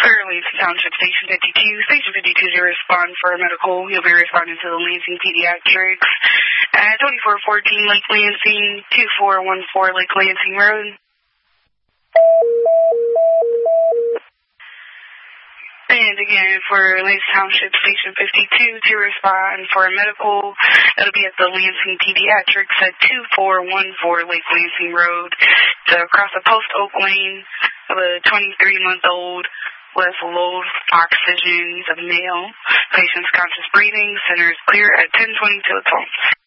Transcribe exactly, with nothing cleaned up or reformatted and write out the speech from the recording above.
Lansing Township Station fifty-two. Station fifty-two to respond for a medical. You'll be responding to the Lansing Pediatrics at twenty-four fourteen Lake Lansing, two four one four Lake Lansing Road. And again, for Lansing Township Station fifty-two to respond for a medical, it'll be at the Lansing Pediatrics at two four one four Lake Lansing Road. So across the Post Oak Lane of a twenty-three-month-old with low oxygen. He's a male. Patient's conscious breathing. Center is clear at ten twenty-two at twelve.